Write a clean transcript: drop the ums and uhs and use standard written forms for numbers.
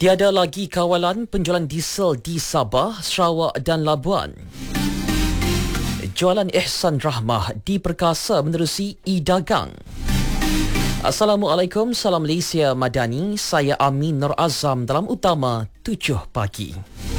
Tiada lagi kawalan penjualan diesel di Sabah, Sarawak dan Labuan. Jualan Ihsan Rahmah diperkasa menerusi e-dagang. Assalamualaikum, salam Malaysia Madani. Saya Amin Nur Azam dalam Utama 7 Pagi.